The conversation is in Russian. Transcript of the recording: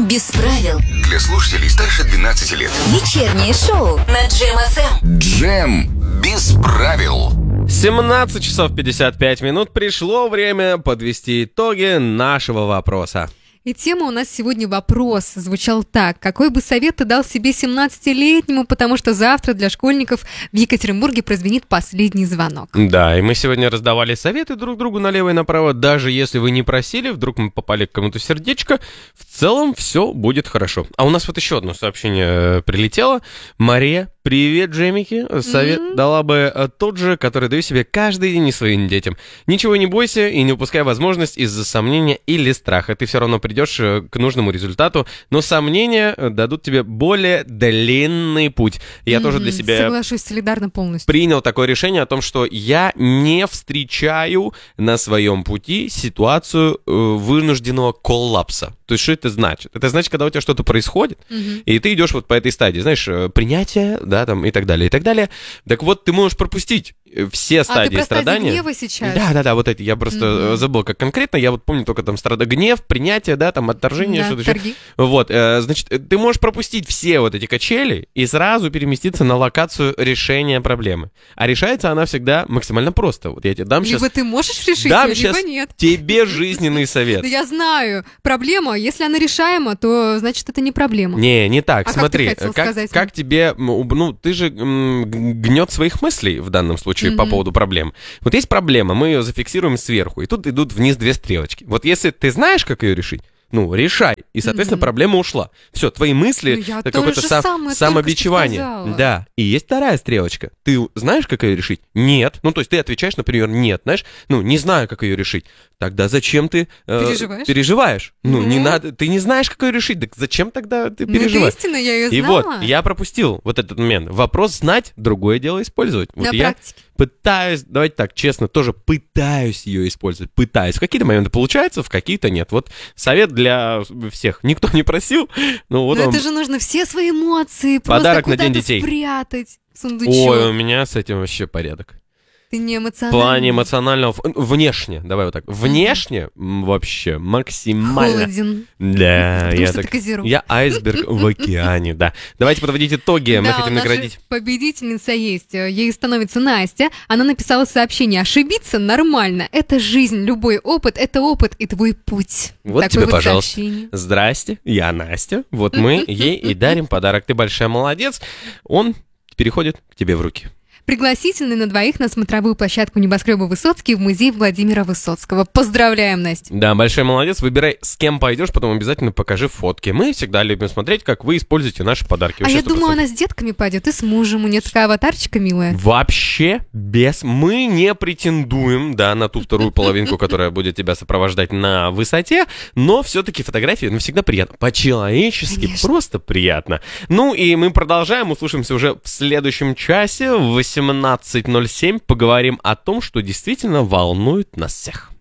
Без правил. Для слушателей старше 12 лет. Вечернее шоу на Джем ФМ. Джем без правил. 17 часов 55 минут. Пришло время подвести итоги нашего вопроса. И тема у нас сегодня вопрос звучал так. Какой бы совет ты дал себе 17-летнему, потому что завтра для школьников в Екатеринбурге прозвенит последний звонок? Да, и мы сегодня раздавали советы друг другу налево и направо. Даже если вы не просили, вдруг мы попали к кому-то в сердечко, в целом все будет хорошо. А у нас вот еще одно сообщение прилетело. Мария, привет, Джемики. Совет дала бы тот же, который даю себе каждый день и своим детям. Ничего не бойся и не упускай возможность из-за сомнения или страха. Ты все равно придешь к нужному результату, но сомнения дадут тебе более длинный путь. Я тоже для себя соглашусь солидарно полностью. Принял такое решение о том, что я не встречаю на своем пути ситуацию вынужденного коллапса. То есть, что это значит? Это значит, когда у тебя что-то происходит, и ты идешь вот по этой стадии, знаешь, принятие, да, там, и так далее, и так далее. Так вот, ты можешь пропустить все стадии страдания. Гнева сейчас? Да, вот эти, я просто забыл, как конкретно, я вот помню только там гнев, принятие, да, там, отторжение, что-то еще. Вот, значит, ты можешь пропустить все вот эти качели и сразу переместиться на локацию решения проблемы. А решается она всегда максимально просто. Вот я тебе дам сейчас... Либо ты можешь решить дам ее, сейчас либо нет. тебе жизненный совет. Да я знаю. Проблема, если она решаема, то значит это не проблема. Не так, А смотри, как ты хотел сказать? как тебе, ну, ты же гнет своих мыслей в данном случае по поводу проблем. Вот есть проблема, мы ее зафиксируем сверху, и тут идут вниз две стрелочки. Вот если ты знаешь, как ее решить, ну, решай. И, соответственно, проблема ушла. Все, твои мысли, это какое-то самобичевание. Да. И есть вторая стрелочка. Ты знаешь, как ее решить? Нет. Ну, то есть ты отвечаешь, например, нет, знаешь, ну, не знаю, как ее решить. Тогда зачем ты переживаешь? Ну, не надо, ты не знаешь, как ее решить. Так зачем тогда ты переживаешь? Это истина, я ее знала. И вот, я пропустил вот этот момент. Вопрос знать, другое дело использовать. Вот на я практике. Пытаюсь, давайте так, честно, тоже пытаюсь ее использовать. Пытаюсь. В какие-то моменты получается, в какие-то нет. Вот совет для всех. Никто не просил. Ну, вот но это же нужно все свои эмоции подарок просто на День детей спрятать в сундучок. Ой, у меня с этим вообще порядок. Ты не В эмоциональный. плане эмоционального... Внешне, давай вот так. Внешне вообще максимально... Холоден. Да, Потому я что так... ты козерог. Я айсберг в океане, да. Давайте подводить итоги. Мы хотим наградить... Победительница есть. Ей становится Настя. Она написала сообщение. Ошибиться нормально. Это жизнь. Любой опыт — это опыт и твой путь. Вот такое тебе, вот пожалуйста. сообщение. Здрасте, я Настя. Вот мы ей и дарим подарок. Ты большая молодец. Он переходит к тебе в руки. Пригласительный на двоих на смотровую площадку небоскреба Высоцкий в музей Владимира Высоцкого. Поздравляем, Настя. Да, большой молодец. Выбирай, с кем пойдешь, потом обязательно покажи фотки. Мы всегда любим смотреть, как вы используете наши подарки. Я думаю, она с детками пойдет и с мужем. У нее такая аватарчика милая. Вообще без... Мы не претендуем, да, на ту вторую половинку, которая будет тебя сопровождать на высоте, но все-таки фотографии, всегда приятно. По-человечески. Конечно. Просто приятно. Ну и мы продолжаем. Услышимся уже в следующем часе в 18:07. Поговорим о том, что действительно волнует нас всех.